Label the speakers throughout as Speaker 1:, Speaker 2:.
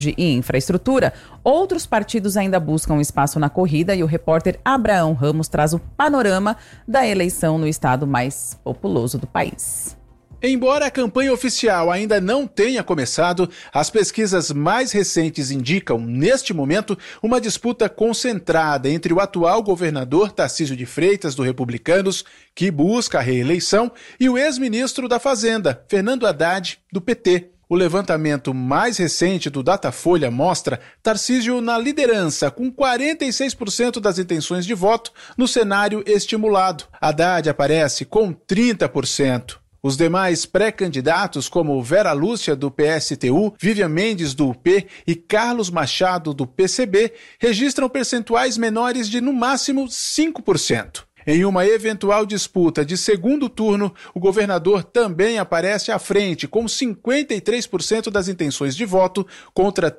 Speaker 1: e infraestrutura, outros partidos ainda buscam espaço na corrida e o repórter Abraão Ramos traz o panorama da eleição no estado mais populoso do país.
Speaker 2: Embora a campanha oficial ainda não tenha começado, as pesquisas mais recentes indicam, neste momento, uma disputa concentrada entre o atual governador Tarcísio de Freitas, do Republicanos, que busca a reeleição, e o ex-ministro da Fazenda, Fernando Haddad, do PT. O levantamento mais recente do Datafolha mostra Tarcísio na liderança, com 46% das intenções de voto no cenário estimulado. Haddad aparece com 30%. Os demais pré-candidatos, como Vera Lúcia, do PSTU, Vivian Mendes, do UP e Carlos Machado, do PCB, registram percentuais menores de, no máximo, 5%. Em uma eventual disputa de segundo turno, o governador também aparece à frente, com 53% das intenções de voto contra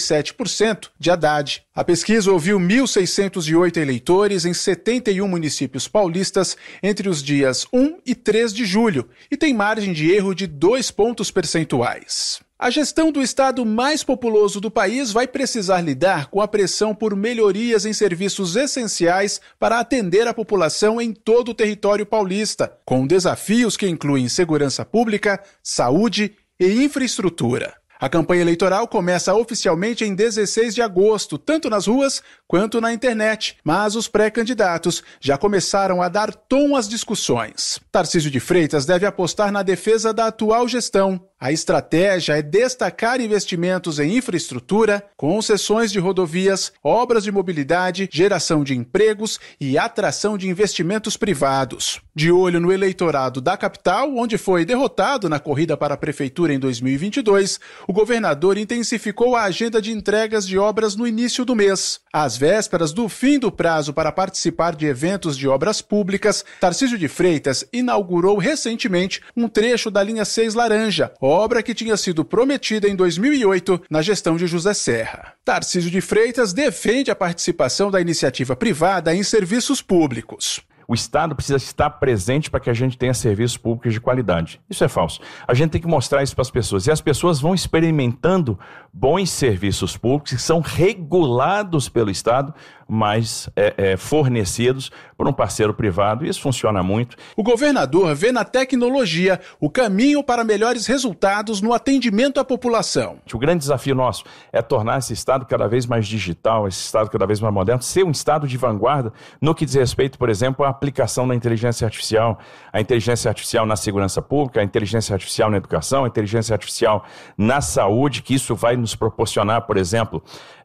Speaker 2: 37% de Haddad. A pesquisa ouviu 1.608 eleitores em 71 municípios paulistas entre os dias 1 e 3 de julho e tem margem de erro de 2 pontos percentuais. A gestão do estado mais populoso do país vai precisar lidar com a pressão por melhorias em serviços essenciais para atender a população em todo o território paulista, com desafios que incluem segurança pública, saúde e infraestrutura. A campanha eleitoral começa oficialmente em 16 de agosto, tanto nas ruas quanto na internet, mas os pré-candidatos já começaram a dar tom às discussões. Tarcísio de Freitas deve apostar na defesa da atual gestão. A estratégia é destacar investimentos em infraestrutura, concessões de rodovias, obras de mobilidade, geração de empregos e atração de investimentos privados. De olho no eleitorado da capital, onde foi derrotado na corrida para a prefeitura em 2022, o governador intensificou a agenda de entregas de obras no início do mês. Às vésperas do fim do prazo para participar de eventos de obras públicas, Tarcísio de Freitas inaugurou recentemente um trecho da linha 6 Laranja, obra que tinha sido prometida em 2008 na gestão de José Serra. Tarcísio de Freitas defende a participação da iniciativa privada em serviços públicos.
Speaker 3: O Estado precisa estar presente para que a gente tenha serviços públicos de qualidade. Isso é falso. A gente tem que mostrar isso para as pessoas. E as pessoas vão experimentando bons serviços públicos que são regulados pelo Estado, mas fornecidos por um parceiro privado. Isso funciona muito.
Speaker 2: O governador vê na tecnologia o caminho para melhores resultados no atendimento à população.
Speaker 3: O grande desafio nosso é tornar esse Estado cada vez mais digital, esse Estado cada vez mais moderno, ser um Estado de vanguarda no que diz respeito, por exemplo, à aplicação da inteligência artificial, a inteligência artificial na segurança pública, a inteligência artificial na educação, a inteligência artificial na saúde, que isso vai nos proporcionar, por exemplo,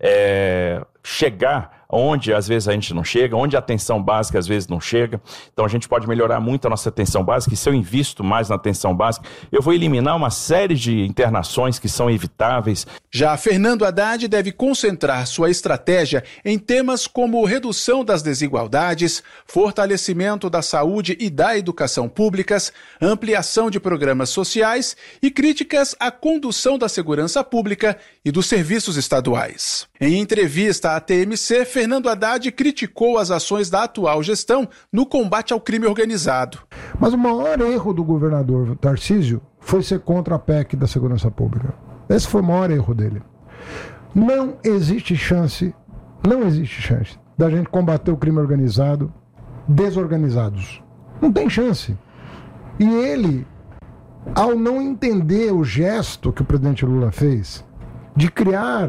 Speaker 3: chegar onde às vezes a gente não chega, onde a atenção básica às vezes não chega. Então a gente pode melhorar muito a nossa atenção básica, e se eu invisto mais na atenção básica, eu vou eliminar uma série de internações que são evitáveis.
Speaker 2: Já Fernando Haddad deve concentrar sua estratégia em temas como redução das desigualdades, fortalecimento da saúde e da educação públicas, ampliação de programas sociais e críticas à condução da segurança pública e dos serviços estaduais. Em entrevista à TMC, Fernando Haddad criticou as ações da atual gestão no combate ao crime organizado.
Speaker 4: Mas o maior erro do governador Tarcísio foi ser contra a PEC da segurança pública. Esse foi o maior erro dele. Não existe chance da gente combater o crime organizado desorganizados. Não tem chance. E ele, ao não entender o gesto que o presidente Lula fez de criar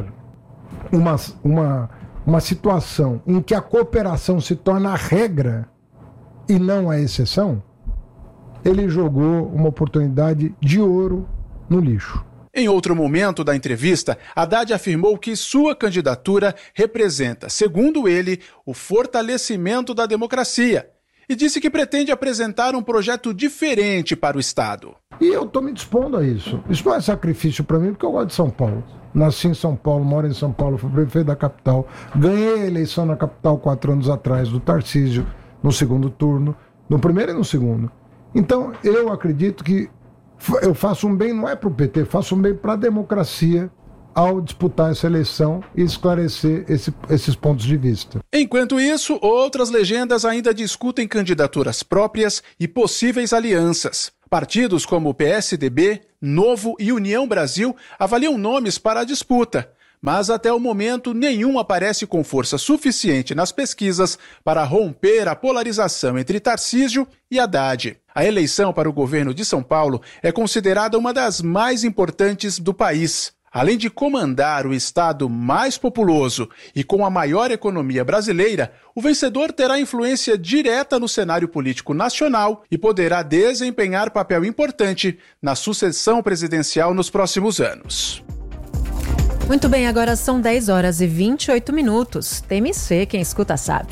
Speaker 4: uma situação em que a cooperação se torna a regra e não a exceção, ele jogou uma oportunidade de ouro no lixo.
Speaker 2: Em outro momento da entrevista, Haddad afirmou que sua candidatura representa, segundo ele, o fortalecimento da democracia e disse que pretende apresentar um projeto diferente para o Estado.
Speaker 4: E eu estou me dispondo a isso. Isso não é sacrifício para mim, porque eu gosto de São Paulo. Nasci em São Paulo, moro em São Paulo, fui prefeito da capital. Ganhei a eleição na capital 4 anos atrás do Tarcísio, no segundo turno, no primeiro e no segundo. Então, eu acredito que eu faço um bem, não é para o PT, faço um bem para a democracia ao disputar essa eleição e esclarecer esses pontos de vista.
Speaker 2: Enquanto isso, outras legendas ainda discutem candidaturas próprias e possíveis alianças. Partidos como o PSDB, Novo e União Brasil avaliam nomes para a disputa, mas até o momento nenhum aparece com força suficiente nas pesquisas para romper a polarização entre Tarcísio e Haddad. A eleição para o governo de São Paulo é considerada uma das mais importantes do país. Além de comandar o estado mais populoso e com a maior economia brasileira, o vencedor terá influência direta no cenário político nacional e poderá desempenhar papel importante na sucessão presidencial nos próximos anos.
Speaker 5: Muito bem, agora são 10 horas e 28 minutos. TMC, quem escuta sabe.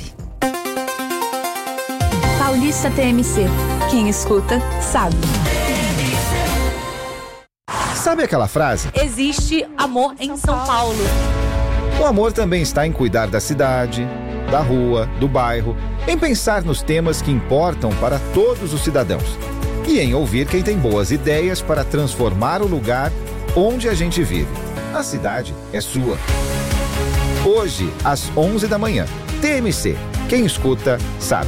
Speaker 6: Paulista TMC, quem escuta sabe.
Speaker 7: Sabe aquela frase?
Speaker 8: Existe amor em São Paulo.
Speaker 7: O amor também está em cuidar da cidade, da rua, do bairro, em pensar nos temas que importam para todos os cidadãos e em ouvir quem tem boas ideias para transformar o lugar onde a gente vive. A cidade é sua. Hoje, às 11 da manhã, TMC, quem escuta sabe.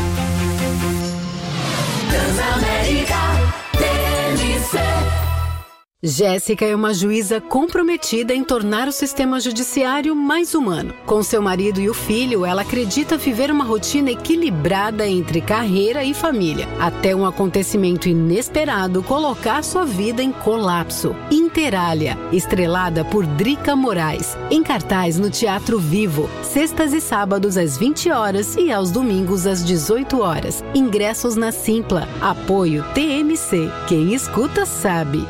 Speaker 9: Transamérica, TMC.
Speaker 10: Jéssica é uma juíza comprometida em tornar o sistema judiciário mais humano. Com seu marido e o filho, ela acredita viver uma rotina equilibrada entre carreira e família, até um acontecimento inesperado colocar sua vida em colapso. Interália, estrelada por Drica Moraes, em cartaz no Teatro Vivo, sextas e sábados às 20 horas e aos domingos às 18 horas. Ingressos na Simpla. Apoio TMC. Quem escuta sabe.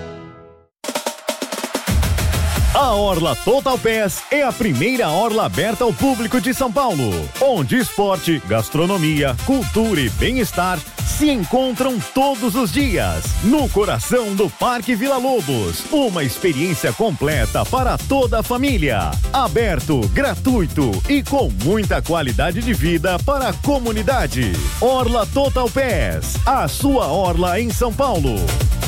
Speaker 11: A Orla Total Pass é a primeira orla aberta ao público de São Paulo, onde esporte, gastronomia, cultura e bem-estar se encontram todos os dias, no coração do Parque Vila Lobos. Uma experiência completa para toda a família. Aberto, gratuito e com muita qualidade de vida para a comunidade. Orla Total Pass, a sua orla em São Paulo.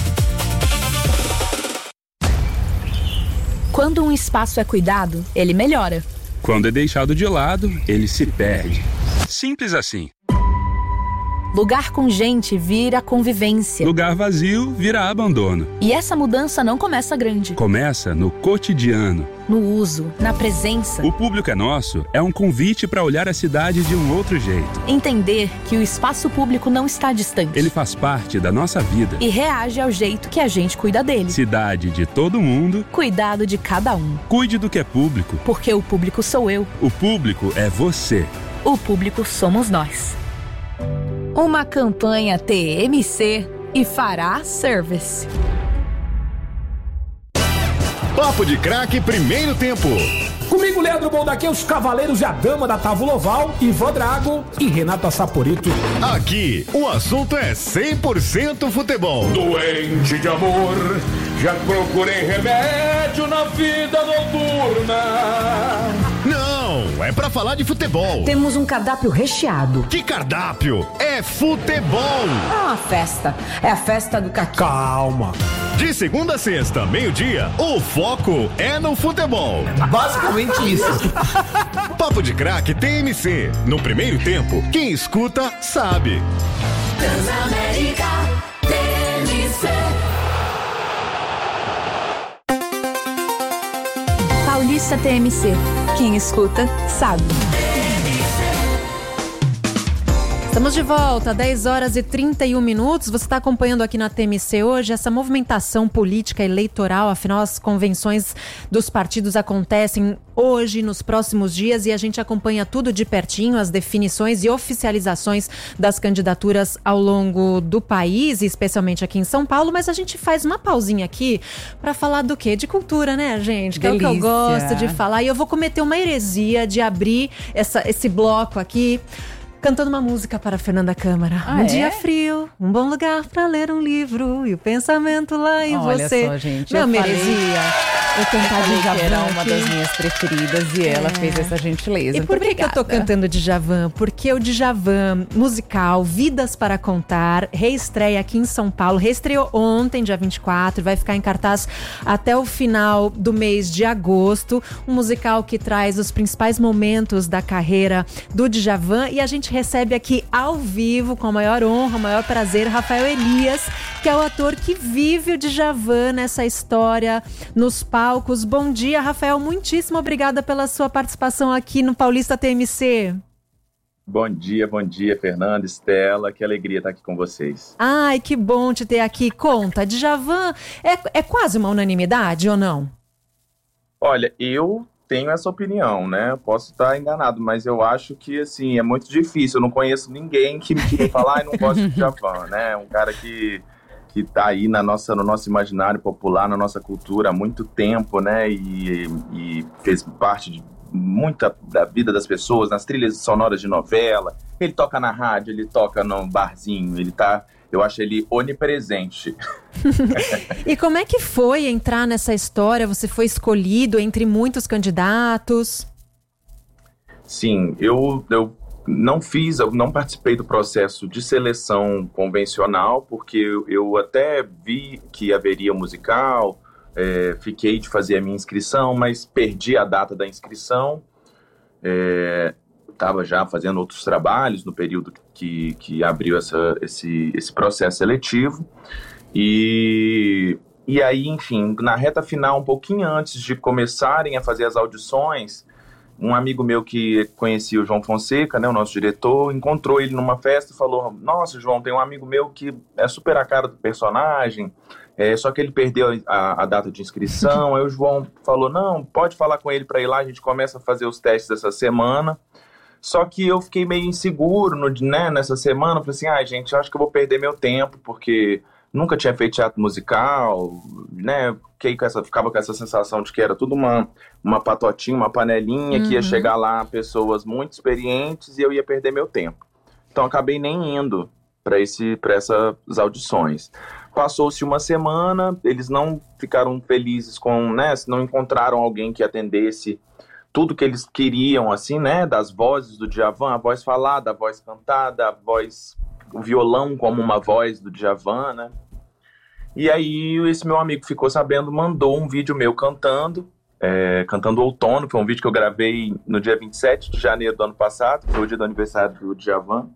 Speaker 6: Quando um espaço é cuidado, ele melhora.
Speaker 12: Quando é deixado de lado, ele se perde. Simples assim.
Speaker 6: Lugar com gente vira convivência.
Speaker 12: Lugar vazio vira abandono.
Speaker 6: E essa mudança não começa grande.
Speaker 12: Começa no cotidiano.
Speaker 6: No uso, na presença.
Speaker 12: O Público é Nosso é um convite para olhar a cidade de um outro jeito.
Speaker 6: Entender que o espaço público não está distante.
Speaker 12: Ele faz parte da nossa vida.
Speaker 6: E reage ao jeito que a gente cuida dele.
Speaker 12: Cidade de todo mundo.
Speaker 6: Cuidado de cada um.
Speaker 12: Cuide do que é público.
Speaker 6: Porque o público sou eu.
Speaker 12: O público é você.
Speaker 6: O público somos nós. Uma campanha TMC e Fará Service.
Speaker 11: Papo de Craque, primeiro tempo.
Speaker 13: Comigo, Leandro Bondaquim, os cavaleiros e a dama da Távola Oval, Ivan Drago e Renata Saporito.
Speaker 11: Aqui, o assunto é 100% futebol.
Speaker 14: Doente de amor, já procurei remédio na vida noturna.
Speaker 11: Não, é pra falar de futebol.
Speaker 15: Temos um cardápio recheado.
Speaker 11: Que cardápio? É futebol.
Speaker 15: É uma festa. É a festa do caqui.
Speaker 11: Calma. De segunda a sexta, meio-dia, o foco é no futebol.
Speaker 13: Basicamente isso.
Speaker 11: Papo de Craque TMC. No primeiro tempo, quem escuta sabe.
Speaker 9: Transamérica, TMC.
Speaker 6: Paulista TMC. Quem escuta sabe.
Speaker 5: Estamos de volta, 10 horas e 31 minutos. Você está acompanhando aqui na TMC hoje essa movimentação política eleitoral. Afinal, as convenções dos partidos acontecem hoje, nos próximos dias, e a gente acompanha tudo de pertinho, as definições e oficializações das candidaturas ao longo do país, especialmente aqui em São Paulo. Mas a gente faz uma pausinha aqui para falar do quê? De cultura, né, gente? Que
Speaker 1: Delícia.
Speaker 5: é o que eu gosto de falar. E eu vou cometer uma heresia de abrir esse bloco aqui cantando uma música para Fernanda Câmara. Um dia frio, um bom lugar para ler um livro e o pensamento lá em
Speaker 1: Olha
Speaker 5: você.
Speaker 1: Só, gente,
Speaker 5: Não,
Speaker 1: eu
Speaker 5: merecia. Eu cantar Djavan,
Speaker 1: era uma das minhas preferidas e ela fez essa gentileza.
Speaker 5: E por que eu tô cantando Djavan? Porque o Djavan musical Vidas para Contar reestreia aqui em São Paulo. Reestreou ontem, dia 24, vai ficar em cartaz até o final do mês de agosto. Um musical que traz os principais momentos da carreira do Djavan, e a gente recebe aqui ao vivo, com a maior honra, o maior prazer, Rafael Elias, que é o ator que vive o Djavan nessa história, nos palcos. Bom dia, Rafael. Muitíssimo obrigada pela sua participação aqui no Paulista TMC.
Speaker 16: Bom dia, Fernanda, Estela, que alegria estar aqui com vocês.
Speaker 5: Ai, que bom te ter aqui. Conta, Djavan é quase uma unanimidade ou não?
Speaker 16: Olha, eu tenho essa opinião, né? Posso estar enganado, mas eu acho que, assim, é muito difícil. Eu não conheço ninguém que me fala, não gosto de Djavan, né? Um cara que tá aí no nosso imaginário popular, na nossa cultura há muito tempo, né? E fez parte de muita da vida das pessoas, nas trilhas sonoras de novela. Ele toca na rádio, ele toca no barzinho, eu acho ele onipresente.
Speaker 5: E como é que foi entrar nessa história? Você foi escolhido entre muitos candidatos?
Speaker 16: Sim, eu não participei do processo de seleção convencional, porque eu até vi que haveria musical. Fiquei de fazer a minha inscrição, mas perdi a data da inscrição. Estava já fazendo outros trabalhos no período que abriu esse processo seletivo. E aí, enfim, na reta final, um pouquinho antes de começarem a fazer as audições, um amigo meu que conhecia o João Fonseca, né, o nosso diretor, encontrou ele numa festa e falou: nossa, João, tem um amigo meu que é super a cara do personagem, só que ele perdeu a data de inscrição. Aí o João falou: não, pode falar com ele para ir lá, a gente começa a fazer os testes essa semana. Só que eu fiquei meio inseguro nessa semana. Falei assim: gente, eu acho que eu vou perder meu tempo, porque nunca tinha feito teatro musical, né? Ficava com essa sensação de que era tudo uma patotinha, uma panelinha, que ia chegar lá pessoas muito experientes e eu ia perder meu tempo. Então acabei nem indo para essas audições. Passou-se uma semana, eles não ficaram felizes com, né? Não encontraram alguém que atendesse tudo que eles queriam, assim, né? Das vozes do Djavan, a voz falada, a voz cantada, o violão como uma voz do Djavan, né? E aí esse meu amigo ficou sabendo, mandou um vídeo meu cantando Outono. Foi um vídeo que eu gravei no dia 27 de janeiro do ano passado, que foi o dia do aniversário do Djavan.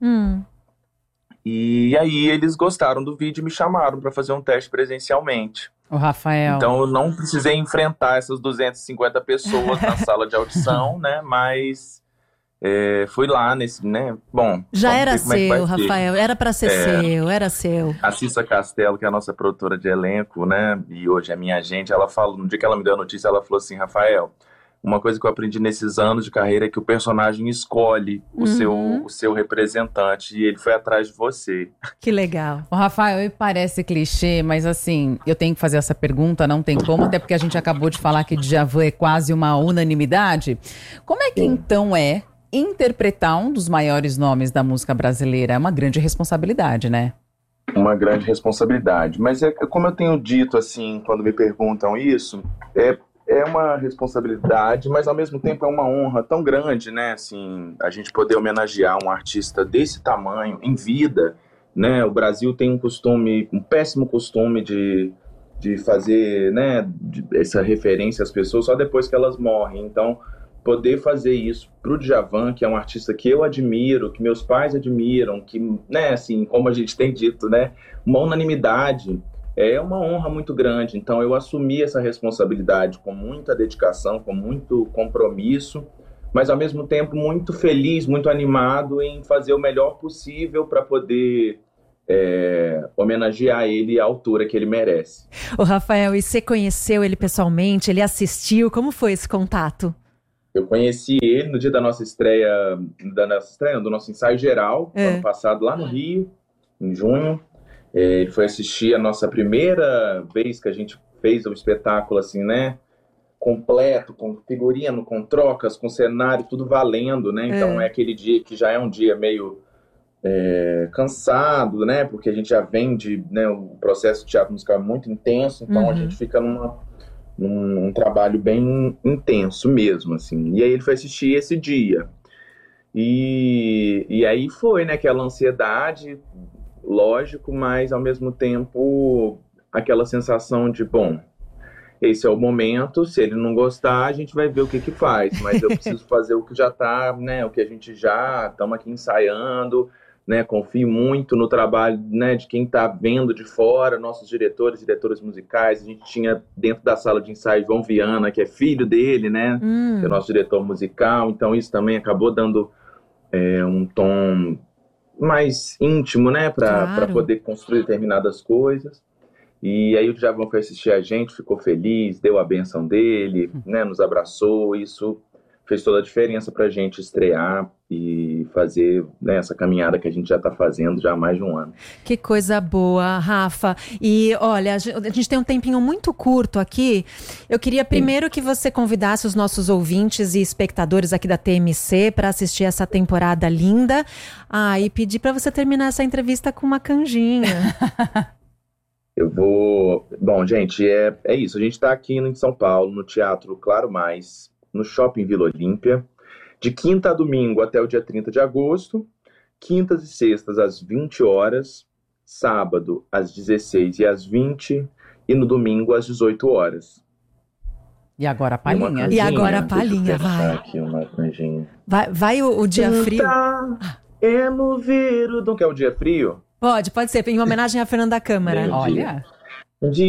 Speaker 16: E aí eles gostaram do vídeo e me chamaram para fazer um teste presencialmente.
Speaker 1: O Rafael.
Speaker 16: Então eu não precisei enfrentar essas 250 pessoas na sala de audição, né? Mas fui lá nesse, né? Bom,
Speaker 5: já era seu, Rafael. Era para ser seu, era seu.
Speaker 16: A Cissa Castelo, que é a nossa produtora de elenco, né? E hoje é minha agente, ela falou, no dia que ela me deu a notícia, ela falou assim: Rafael, uma coisa que eu aprendi nesses anos de carreira é que o personagem escolhe o seu representante, e ele foi atrás de você.
Speaker 5: Que legal.
Speaker 1: O Rafael, parece clichê, mas assim, eu tenho que fazer essa pergunta, não tem como, até porque a gente acabou de falar que Djavan é quase uma unanimidade. Como é que então interpretar um dos maiores nomes da música brasileira? É uma grande responsabilidade, né?
Speaker 16: Uma grande responsabilidade. Mas como eu tenho dito, assim, quando me perguntam isso, é uma responsabilidade, mas ao mesmo tempo é uma honra tão grande, né? Assim, a gente poder homenagear um artista desse tamanho em vida, né? O Brasil tem um péssimo costume de fazer, né, essa referência às pessoas só depois que elas morrem. Então, poder fazer isso pro Djavan, que é um artista que eu admiro, que meus pais admiram, que, né, assim, como a gente tem dito, né, uma unanimidade, é uma honra muito grande. Então eu assumi essa responsabilidade com muita dedicação, com muito compromisso, mas ao mesmo tempo muito feliz, muito animado em fazer o melhor possível para poder homenagear ele à altura que ele merece.
Speaker 5: O Rafael, e você conheceu ele pessoalmente? Ele assistiu? Como foi esse contato?
Speaker 16: Eu conheci ele no dia da nossa estreia, do nosso ensaio geral, no ano passado, lá no Rio, em junho. Ele foi assistir a nossa primeira vez que a gente fez o espetáculo, assim, né? Completo, com figurino, com trocas, com cenário, tudo valendo, né? Então é aquele dia que já é um dia meio cansado, né? Porque a gente já vem o processo de teatro musical é muito intenso, então a gente fica num trabalho bem intenso mesmo, assim. E aí ele foi assistir esse dia. E aí foi, né? Aquela ansiedade, lógico, mas ao mesmo tempo aquela sensação de, bom, esse é o momento, se ele não gostar, a gente vai ver o que faz, mas eu preciso fazer o que já tá, né, o que a gente já estamos aqui ensaiando, né, confio muito no trabalho, né, de quem tá vendo de fora, nossos diretores musicais. A gente tinha dentro da sala de ensaio João Viana, que é filho dele, né, que é o nosso diretor musical, então isso também acabou dando um tom mais íntimo, né, para poder construir determinadas coisas. E aí o Djavan foi assistir a gente, ficou feliz, deu a benção dele, né, nos abraçou. Isso fez toda a diferença pra gente estrear e fazer, né, essa caminhada que a gente já tá fazendo já há mais de um ano.
Speaker 5: Que coisa boa, Rafa. E olha, a gente tem um tempinho muito curto aqui. Eu queria primeiro que você convidasse os nossos ouvintes e espectadores aqui da TMC para assistir essa temporada linda. E pedir para você terminar essa entrevista com uma canjinha.
Speaker 16: Eu vou... Bom, gente, é isso. A gente está aqui em São Paulo, no Teatro Claro Mais, no Shopping Vila Olímpia, de quinta a domingo até o dia 30 de agosto, quintas e sextas às 20 horas, sábado às 16 e às 20 e no domingo às 18 horas.
Speaker 1: E agora a palhinha.
Speaker 5: E agora a palhinha, vai.
Speaker 16: Aqui uma canjinha.
Speaker 5: Vai o dia frio?
Speaker 16: É mover o... Não quer o dia frio?
Speaker 5: Pode ser, em homenagem à Fernanda Câmara.
Speaker 1: Olha.